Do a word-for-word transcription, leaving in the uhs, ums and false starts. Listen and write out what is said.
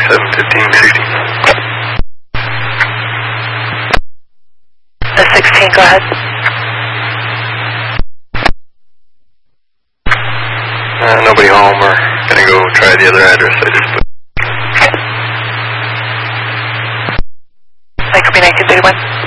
seven fifteen sixteen. The sixteen, go ahead. Uh, nobody home. We're gonna go try the other address I just put. Mike, Queen, I can do one.